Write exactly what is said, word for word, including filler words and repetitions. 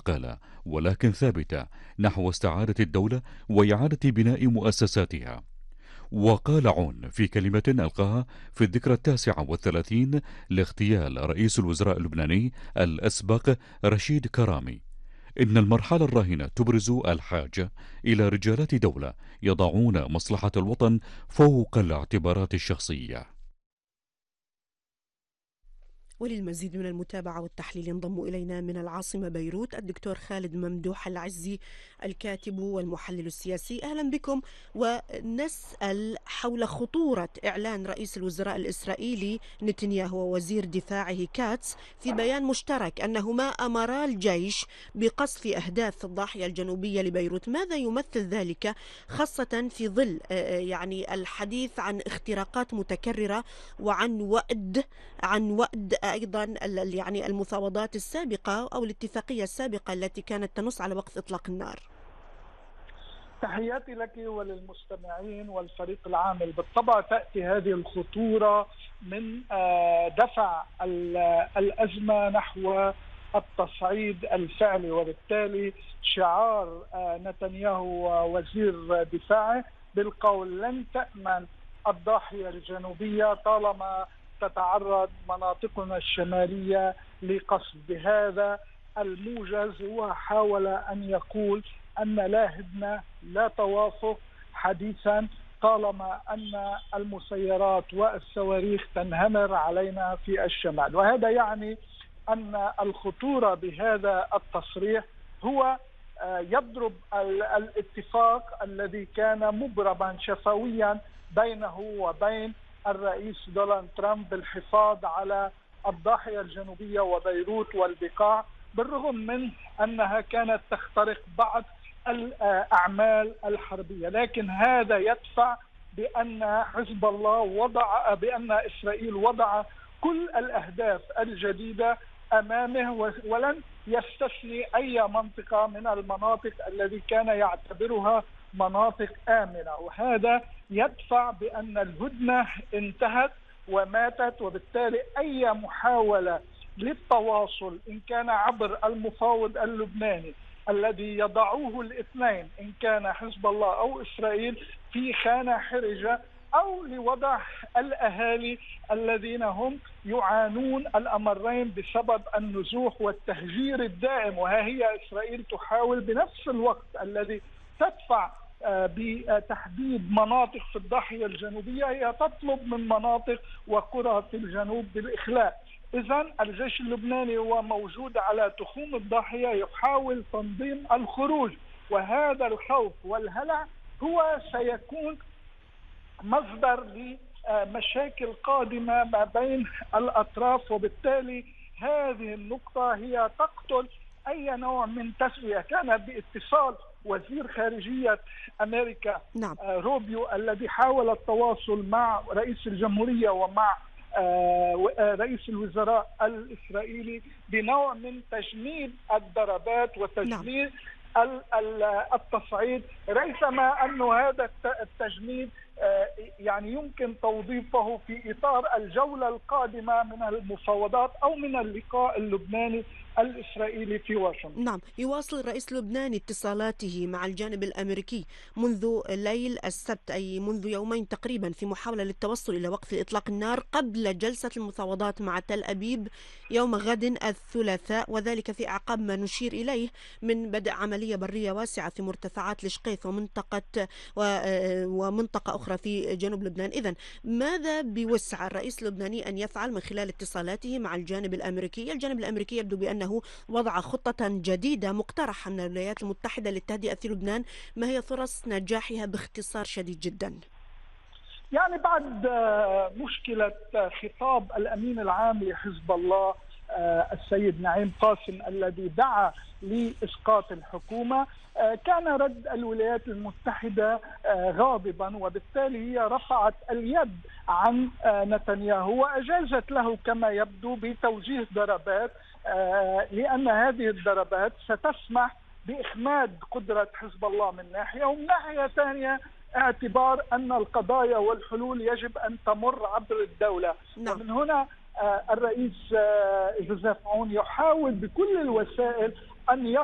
قال، ولكن ثابتة نحو استعادة الدولة وإعادة بناء مؤسساتها. وقال عون في كلمة ألقاها في الذكرى التاسعة والثلاثين لاغتيال رئيس الوزراء اللبناني الأسبق رشيد كرامي: إن المرحلة الراهنة تبرز الحاجة إلى رجالات دولة يضعون مصلحة الوطن فوق الاعتبارات الشخصية. وللمزيد من المتابعة والتحليل ينضم إلينا من العاصمة بيروت الدكتور خالد ممدوح العزي، الكاتب والمحلل السياسي. أهلا بكم. ونسأل حول خطورة إعلان رئيس الوزراء الإسرائيلي نتنياهو ووزير دفاعه كاتس في بيان مشترك أنهما أمرا الجيش بقصف أهداف الضاحية الجنوبية لبيروت. ماذا يمثل ذلك، خاصة في ظل يعني الحديث عن اختراقات متكررة وعن وأد عن وأد أيضا يعني المفاوضات السابقة أو الاتفاقية السابقة التي كانت تنص على وقف إطلاق النار؟ تحياتي لك وللمستمعين والفريق العامل. بالطبع تأتي هذه الخطورة من دفع الأزمة نحو التصعيد الفعلي، وبالتالي شعار نتنياهو وزير دفاعه بالقول لن تأمن الضاحية الجنوبية طالما تتعرض مناطقنا الشمالية لقصف. بهذا الموجز هو حاول أن يقول أن لا هدنة لا توافق حديثا طالما أن المسيرات والصواريخ تنهمر علينا في الشمال. وهذا يعني أن الخطورة بهذا التصريح هو يضرب الاتفاق الذي كان مبرما شفويا بينه وبين الرئيس دونالد ترامب بالحفاظ على الضاحية الجنوبية وبيروت والبقاع، بالرغم من أنها كانت تخترق بعض الأعمال الحربية. لكن هذا يدفع بأن حزب الله وضع بأن إسرائيل وضع كل الأهداف الجديدة أمامه ولن يستثني أي منطقة من المناطق التي كان يعتبرها مناطق آمنة، وهذا يدفع بأن الهدنة انتهت وماتت. وبالتالي أي محاولة للتواصل إن كان عبر المفاوض اللبناني الذي يضعوه الاثنين إن كان حزب الله أو إسرائيل في خانة حرجة، أو لوضع الأهالي الذين هم يعانون الأمرين بسبب النزوح والتهجير الدائم. وها هي إسرائيل تحاول بنفس الوقت الذي تدفع بتحديد مناطق في الضاحية الجنوبية هي تطلب من مناطق وقرى في الجنوب بالإخلاء. إذن الجيش اللبناني هو موجود على تخوم الضاحية يحاول تنظيم الخروج، وهذا الخوف والهلع هو سيكون مصدر لمشاكل قادمة ما بين الأطراف. وبالتالي هذه النقطة هي تقتل أي نوع من تسوية. كان باتصال وزير خارجية أمريكا نعم. روبيو الذي حاول التواصل مع رئيس الجمهورية ومع رئيس الوزراء الإسرائيلي بنوع من تجميد الضربات وتجميد نعم. التصعيد، ريثما أن هذا التجميد يعني يمكن توظيفه في إطار الجولة القادمة من المفاوضات أو من اللقاء اللبناني الإسرائيلي في واشنطن. نعم. يواصل الرئيس اللبناني اتصالاته مع الجانب الأمريكي منذ ليل السبت، أي منذ يومين تقريبا، في محاولة للتوصل إلى وقف إطلاق النار قبل جلسة المفاوضات مع تل أبيب يوم غد الثلاثاء، وذلك في أعقاب ما نشير إليه من بدء عملية برية واسعة في مرتفعات الشقيث ومنطقة ومنطقة أخرى في جنوب لبنان. إذن ماذا بوسع الرئيس اللبناني أن يفعل من خلال اتصالاته مع الجانب الأمريكي؟ الجانب الأمريكي يبدو بأنه وضع خطة جديدة مقترحة من الولايات المتحدة للتهدئة في لبنان. ما هي فرص نجاحها باختصار شديد جدا؟ يعني بعد مشكلة خطاب الأمين العام لحزب الله السيد نعيم قاسم الذي دعا لإسقاط الحكومة، كان رد الولايات المتحدة غاضبا، وبالتالي هي رفعت اليد عن نتنياهو وأجازت له كما يبدو بتوجيه ضربات، لأن هذه الضربات ستسمح بإخماد قدرة حزب الله من ناحية، ومن ناحية ثانية اعتبار أن القضايا والحلول يجب أن تمر عبر الدولة. نعم. ومن هنا الرئيس جوزيف عون يحاول بكل الوسائل أن